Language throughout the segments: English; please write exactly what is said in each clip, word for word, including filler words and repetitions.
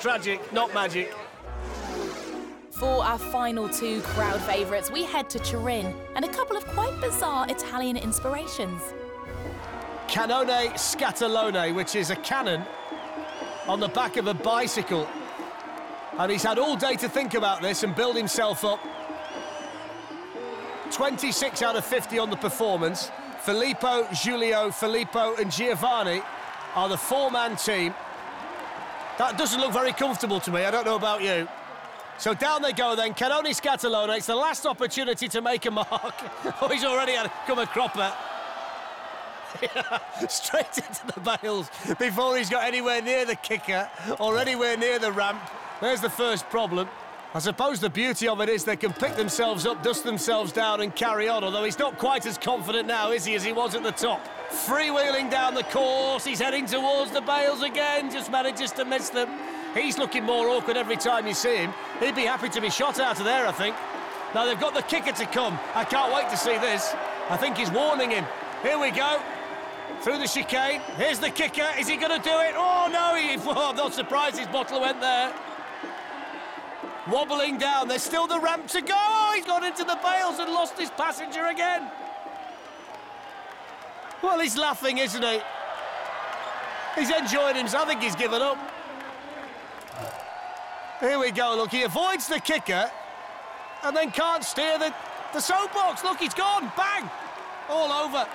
tragic, not magic. For our final two crowd favourites, we head to Turin and a couple of quite bizarre Italian inspirations. Cannone Scatolone, which is a cannon on the back of a bicycle. And he's had all day to think about this and build himself up. twenty-six out of fifty on the performance. Filippo, Giulio, Filippo and Giovanni are the four-man team. That doesn't look very comfortable to me, I don't know about you. So down they go then, Cannone Scatolone. It's the last opportunity to make a mark. Oh, he's already had come a cropper. Straight into the bails before he's got anywhere near the kicker or anywhere near the ramp. There's the first problem. I suppose the beauty of it is they can pick themselves up, dust themselves down and carry on, although he's not quite as confident now, is he, as he was at the top. Freewheeling down the course, he's heading towards the bails again, just manages to miss them. He's looking more awkward every time you see him. He'd be happy to be shot out of there, I think. Now they've got the kicker to come. I can't wait to see this. I think he's warning him. Here we go. Through the chicane. Here's the kicker. Is he going to do it? Oh, no. He, oh, I'm not surprised his bottle went there. Wobbling down. There's still the ramp to go. Oh, he's gone into the bails and lost his passenger again. Well, he's laughing, isn't he? He's enjoying himself. I think he's given up. Here we go, look, he avoids the kicker and then can't steer the, the soapbox. Look, he's gone, bang, all over.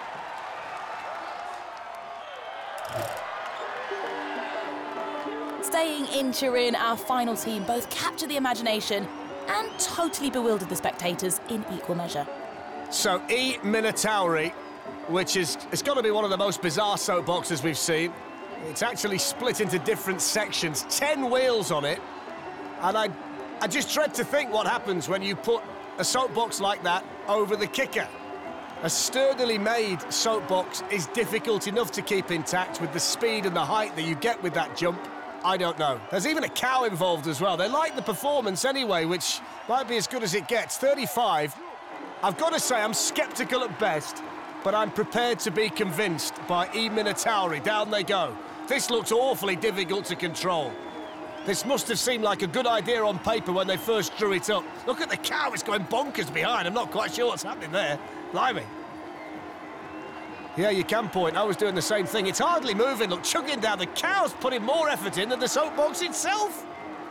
Staying in Turin, our final team both captured the imagination and totally bewildered the spectators in equal measure. So, E. Minotauri, which is it's got to be one of the most bizarre soapboxes we've seen. It's actually split into different sections, ten wheels on it. And I, I just dread to think what happens when you put a soapbox like that over the kicker. A sturdily made soapbox is difficult enough to keep intact with the speed and the height that you get with that jump. I don't know. There's even a cow involved as well. They like the performance anyway, which might be as good as it gets. thirty-five. I've got to say, I'm sceptical at best, but I'm prepared to be convinced by E. Minotauri. Down they go. This looks awfully difficult to control. This must have seemed like a good idea on paper when they first drew it up. Look at the cow, it's going bonkers behind. I'm not quite sure what's happening there. Blimey. Yeah, you can point. I was doing the same thing. It's hardly moving. Look, chugging down. The cow's putting more effort in than the soapbox itself.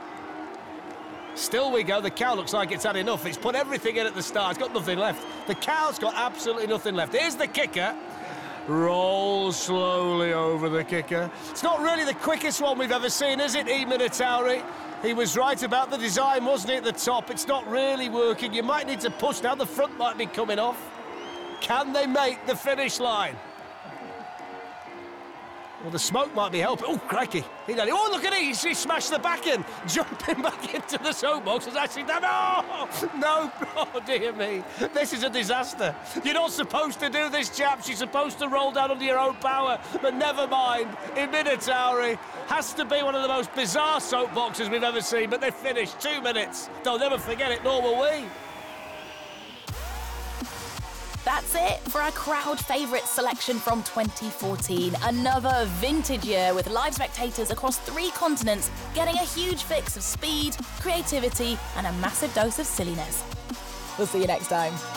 Still we go. The cow looks like it's had enough. It's put everything in at the start. It's got nothing left. The cow's got absolutely nothing left. Here's the kicker. Rolls slowly over the kicker. It's not really the quickest one we've ever seen, is it, E. Minotauri? He was right about the design, wasn't he, at the top? It's not really working. You might need to push now. The front might be coming off. Can they make the finish line? Well, the smoke might be helping. Oh, crikey. He done it. Oh, look at it. He smashed the back end. Jumping back into the soapbox has actually done... Oh, no. Oh, dear me. This is a disaster. You're not supposed to do this, chaps. You're supposed to roll down under your own power. But never mind. Minotauri has to be one of the most bizarre soapboxes we've ever seen. But they finished two minutes. They'll never forget it, nor will we. That's it for our crowd favourite selection from twenty fourteen. Another vintage year with live spectators across three continents getting a huge fix of speed, creativity and a massive dose of silliness. We'll see you next time.